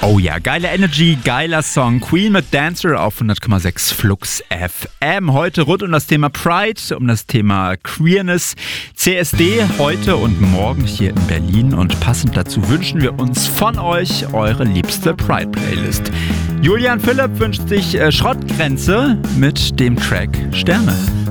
Oh ja, geile Energy, geiler Song. Queen mit Dancer auf 100,6 Flux FM. Heute rund um das Thema Pride, um das Thema Queerness. CSD heute und morgen hier in Berlin. Und passend dazu wünschen wir uns von euch eure liebste Pride-Playlist. Julian Philipp wünscht sich Schrottgrenze mit dem Track Sterne.